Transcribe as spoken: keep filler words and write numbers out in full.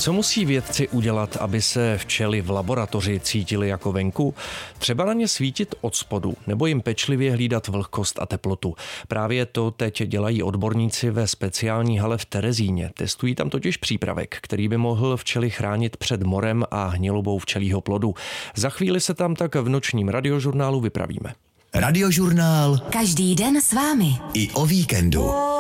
Co musí vědci udělat, aby se včely v laboratoři cítily jako venku? Třeba na ně svítit od spodu, nebo jim pečlivě hlídat vlhkost a teplotu. Právě to teď dělají odborníci ve speciální hale v Terezíně. Testují tam totiž přípravek, který by mohl včely chránit před morem a hnilobou včelího plodu. Za chvíli se tam tak v nočním radiožurnálu vypravíme. Radiožurnál. Každý den s vámi. I o víkendu.